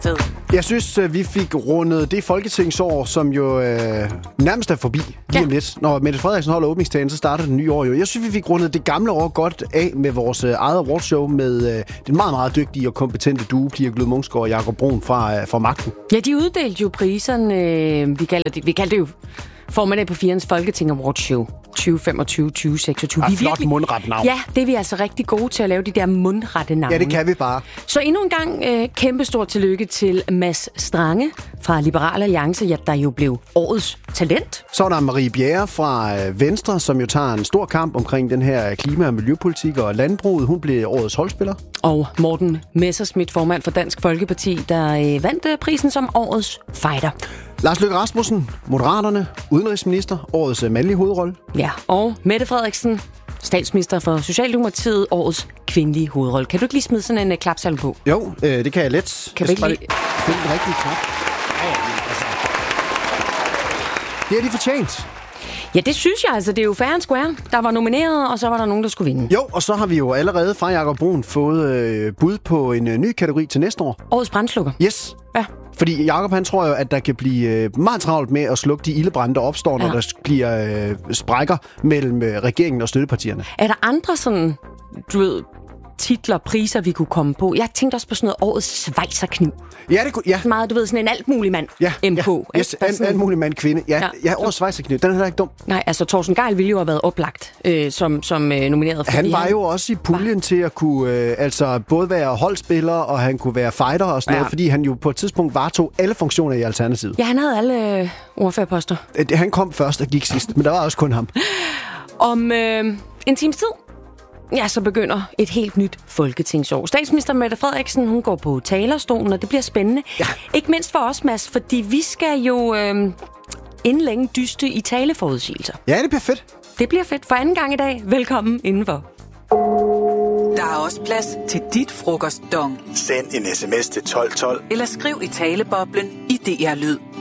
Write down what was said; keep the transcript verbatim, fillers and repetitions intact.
Fed. Jeg synes, vi fik rundet det folketingsår, som jo øh, nærmest er forbi lige ja. om lidt. Når Mette Frederiksen holder åbningstalen, så starter det nye år jo. Jeg synes, vi fik rundet det gamle år godt af med vores øh, eget awardshow med øh, den meget, meget dygtige og kompetente duo, Pia Glud Munksgaard og Jakob Brun fra, øh, fra Magten. Ja, de uddelte jo priserne. Øh, vi kaldte det, vi kaldte det jo formiddag på Firens Folketing Awardshow tyve femogtyve til tyve seksogtyve. Ah, flot mundret navn. Ja, det er vi altså rigtig gode til at lave, de der mundrette navne. Ja, det kan vi bare. Så endnu en gang øh, kæmpe stort tillykke til Mads Strange fra Liberal Alliance, ja, der jo blev årets talent. Så er der Marie Bjerre fra øh, Venstre, som jo tager en stor kamp omkring den her klima- og miljøpolitik og landbruget. Hun blev årets holdspiller. Og Morten Messerschmidt, formand for Dansk Folkeparti, der øh, vandt øh, prisen som årets fighter. Lars Løkke Rasmussen, Moderaterne, udenrigsminister, årets mandlige hovedrolle. Ja, og Mette Frederiksen, statsminister for Socialdemokratiet, årets kvindelige hovedrolle. Kan du ikke lige smide sådan en uh, klapsalve på? Jo, øh, det kan jeg let. Kan vi ikke lige finde den rigtige knap? Det er de fortjent. Ja, det synes jeg altså. Det er jo fair and square. Der var nomineret, og så var der nogen, der skulle vinde. Jo, og så har vi jo allerede fra Jakob Brun fået øh, bud på en øh, ny kategori til næste år. Årets brandslukker. Yes. Ja. Fordi Jakob, han tror jo, at der kan blive øh, meget travlt med at slukke de ildebrande, der opstår, når ja. der bliver øh, sprækker mellem øh, regeringen og støttepartierne. Er der andre sådan, du ved, titler, priser, vi kunne komme på? Jeg tænkte også på sådan noget årets svejserkniv. Ja, det kunne, ja. Meget, du ved, sådan en alt mulig mand. Ja, M K. Ja, yes, alt alt mulig mand, kvinde. Ja, ja. ja årets svejserkniv. Den er heller ikke dum. Nej, altså Torsten Gejl ville jo have været oplagt øh, som, som øh, nomineret. Han var han... jo også i puljen var... til at kunne øh, altså både være holdspiller, og han kunne være fighter og sådan ja. noget, fordi han jo på et tidspunkt varetog alle funktioner i Alternativet. Ja, han havde alle øh, ordførerposter. Han kom først og gik sidst, men der var også kun ham. Om øh, en times tid, ja, så begynder et helt nyt folketingsår. Statsminister Mette Frederiksen, hun går på talerstolen, og det bliver spændende. Ja. Ikke mindst for os, Mads, fordi vi skal jo øh, inden længe dyste i taleforudsigelser. Ja, det bliver fedt. Det bliver fedt. For anden gang i dag, velkommen indenfor. Der er også plads til dit frokostdong. Send en sms til tolv tolv. Eller skriv i taleboblen i D R Lyd.